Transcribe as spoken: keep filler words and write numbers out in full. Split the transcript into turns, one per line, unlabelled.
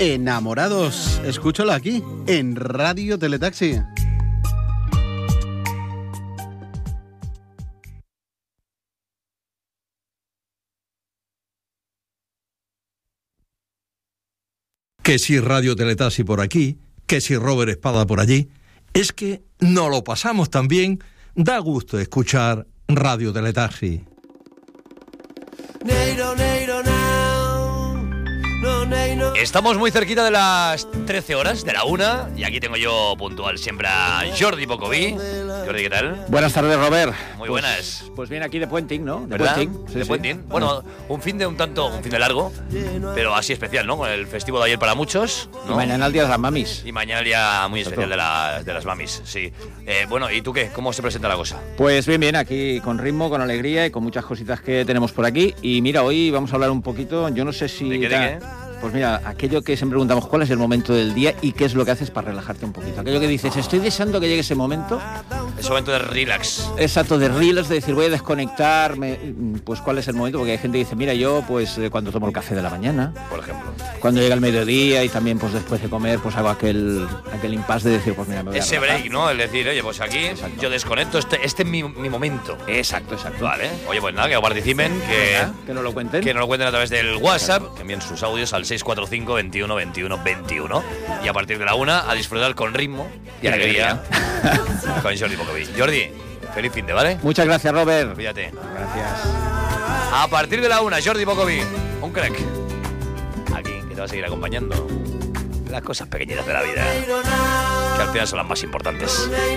Enamorados, escúchalo aquí, en Radio Teletaxi.
Que si Radio Teletaxi por aquí, que si Robert Espada por allí. Es que no lo pasamos tan bien, da gusto escuchar Radio Teletaxi.
Estamos muy cerquita de las trece horas, de la una, y aquí tengo yo puntual siempre a Jordi Bocoví. Jordi, ¿qué tal?
Buenas tardes, Robert.
Muy
pues,
buenas.
Pues bien, aquí de Puenting, ¿no? De
¿Verdad?
Puenting. Sí,
de
sí.
Puenting. Bueno, un fin de un tanto, un fin de largo, pero así especial, ¿no? Con el festivo de ayer para muchos, ¿no?
Y mañana el día de las mamis.
Y mañana el día muy especial de,
Exacto.
la, de las mamis, sí. Eh, bueno, ¿y tú qué? ¿Cómo se presenta la cosa?
Pues bien, bien, aquí con ritmo, con alegría y con muchas cositas que tenemos por aquí. Y mira, hoy vamos a hablar un poquito, yo no sé si...
¿De qué, de qué?
Pues mira, aquello que siempre preguntamos, ¿cuál es el momento del día y qué es lo que haces para relajarte un poquito? Aquello que dices, estoy deseando que llegue ese momento.
Es momento de relax.
Exacto, de relax, de decir, voy a desconectarme. Pues ¿cuál es el momento? Porque hay gente que dice, mira, yo pues eh, cuando tomo el café de la mañana,
Por ejemplo.
cuando llega el mediodía y también pues después de comer, pues hago aquel, aquel impasse de decir, pues mira, me voy a
Ese
relajar.
break, ¿no? El decir, oye, pues aquí
Exacto.
yo desconecto, este, este es mi, mi momento.
Exacto, exacto.
Vale. Oye, pues nada, que participen, que,
Venga, que nos lo cuenten.
que nos lo cuenten a través del WhatsApp, que envíen sus audios al seis cuatro cinco, veintiuno, veintiuno, veintiuno. Y a partir de la una, a disfrutar con ritmo y alegría con Jordi Bocoví. Jordi, feliz fin de, ¿vale?
Muchas gracias, Robert.
Fíjate.
Gracias.
A partir de la una, Jordi Bocoví, un crack. Aquí, que te va a seguir acompañando. Las cosas pequeñitas de la vida, que al final son las más importantes.